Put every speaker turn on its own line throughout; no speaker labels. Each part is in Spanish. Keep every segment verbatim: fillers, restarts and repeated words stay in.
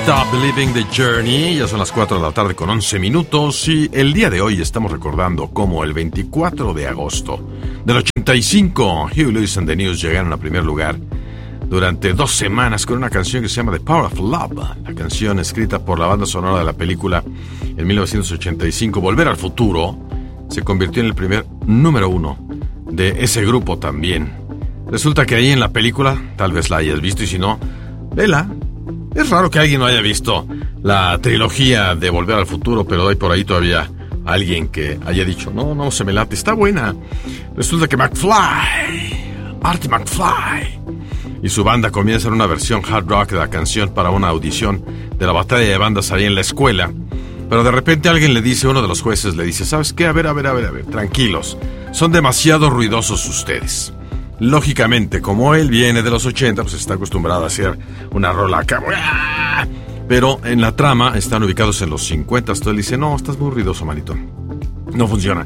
Stop Believing the Journey. Ya son las cuatro de la tarde con once minutos y el día de hoy estamos recordando cómo el veinticuatro de agosto del ochenta y cinco Huey Lewis and the News llegaron a primer lugar durante dos semanas con una canción que se llama The Power of Love. La canción escrita por la banda sonora de la película en mil novecientos ochenta y cinco Volver al Futuro se convirtió en el primer número uno de ese grupo también. Resulta que ahí en la película, tal vez la hayas visto y si no, vela. Es raro que alguien no haya visto la trilogía de Volver al Futuro, pero hay por ahí todavía alguien que haya dicho, no, no se me late, está buena. Resulta que McFly, Artie McFly, y su banda comienzan una versión hard rock de la canción para una audición de la batalla de bandas ahí en la escuela. Pero de repente alguien le dice, uno de los jueces le dice, ¿sabes qué? A ver, a ver, a ver, a ver, tranquilos, son demasiado ruidosos ustedes. Lógicamente, como él viene de los ochenta, pues está acostumbrado a hacer una rola acá. Pero en la trama están ubicados en los cincuenta. Entonces él dice, no, estás muy ruidoso, manito. No funciona.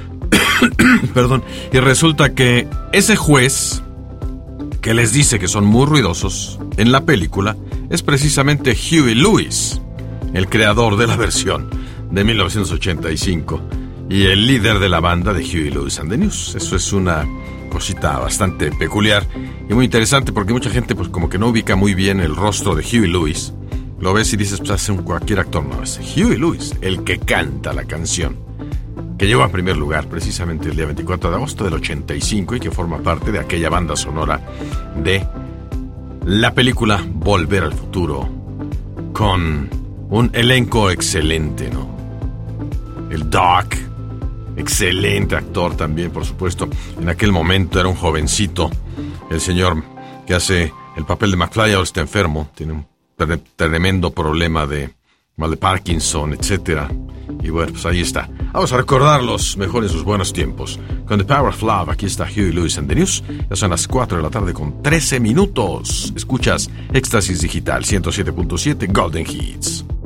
Perdón. Y resulta que ese juez que les dice que son muy ruidosos en la película es precisamente Huey Lewis, el creador de la versión de mil novecientos ochenta y cinco y el líder de la banda de Huey Lewis and the News. Eso es una cosita bastante peculiar y muy interesante porque mucha gente pues como que no ubica muy bien el rostro de Huey Lewis. Lo ves y dices, pues hace un cualquier actor, no, es Huey Lewis, el que canta la canción que llegó a primer lugar precisamente el día veinticuatro de agosto del ochenta y cinco y que forma parte de aquella banda sonora de la película Volver al Futuro, con un elenco excelente, ¿no? El Doc, excelente actor también, por supuesto. En aquel momento era un jovencito. El señor que hace el papel de McFly ahora está enfermo. Tiene un tre- tremendo problema de mal de Parkinson, etcétera. Y bueno, pues ahí está. Vamos a recordarlos mejor en sus buenos tiempos. Con The Power of Love, aquí está Huey Lewis and the News. Ya son las cuatro de la tarde con trece minutos. Escuchas Éxtasis Digital ciento siete punto siete Golden Hits.